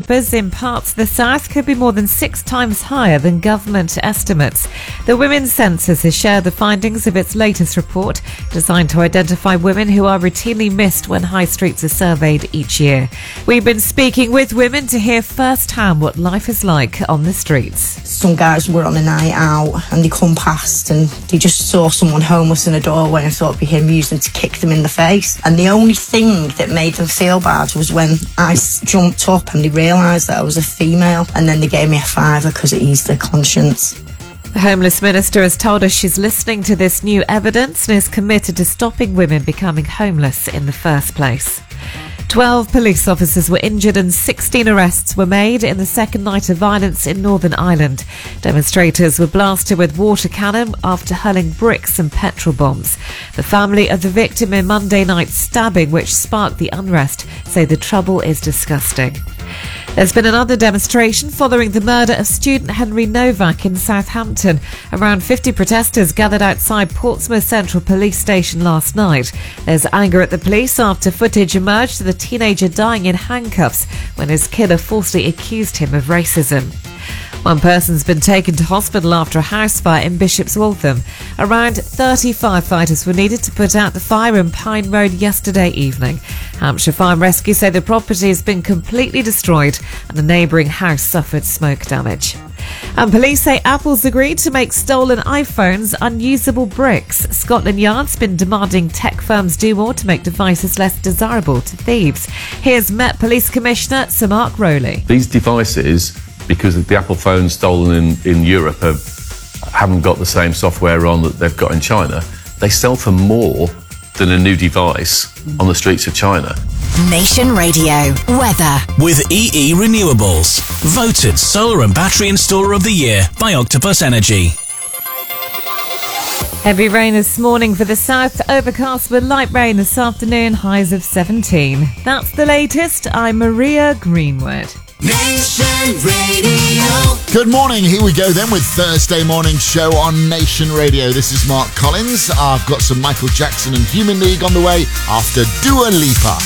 numbers in parts of the south could be more than 6 times higher than government estimates. The Women's Census has shared the findings of its latest report, designed to identify women who are routinely missed when high streets are surveyed each year. We've been speaking with women to hear firsthand what life is like on the streets. Some guys were on a night out and they come past and they just saw someone homeless in a doorway and thought it'd be him, used them to kick them in the face. And the only thing that made them feel bad was when I jumped up and they realised that I was a female, and then they gave me a £5 because it eased their conscience. The Homeless Minister has told us she's listening to this new evidence and is committed to stopping women becoming homeless in the first place. 12 police officers were injured and 16 arrests were made in the second night of violence in Northern Ireland. Demonstrators were blasted with water cannon after hurling bricks and petrol bombs. The family of the victim in Monday night's stabbing, which sparked the unrest, say the trouble is disgusting. There's been another demonstration following the murder of student Henry Novak in Southampton. Around 50 protesters gathered outside Portsmouth Central Police Station last night. There's anger at the police after footage emerged of the teenager dying in handcuffs when his killer falsely accused him of racism. One person's been taken to hospital after a house fire in Bishop's Waltham. Around 30 firefighters were needed to put out the fire in Pine Road yesterday evening. Hampshire Fire and Rescue say the property has been completely destroyed and a neighbouring house suffered smoke damage. And police say Apple's agreed to make stolen iPhones unusable bricks. Scotland Yard's been demanding tech firms do more to make devices less desirable to thieves. Here's Met Police Commissioner Sir Mark Rowley. These devices, because the Apple phones stolen in Europe haven't got the same software on that they've got in China, they sell for more than a new device on the streets of China. Nation Radio weather with EE Renewables, voted solar and battery installer of the year by Octopus Energy. Heavy rain this morning for the south, overcast with light rain this afternoon, highs of 17. That's the latest. I'm Maria Greenwood. Nation Radio. Good morning, here we go then with Thursday morning show on Nation Radio. This is Mark Collins. I've got some Michael Jackson and Human League on the way after Dua Lipa.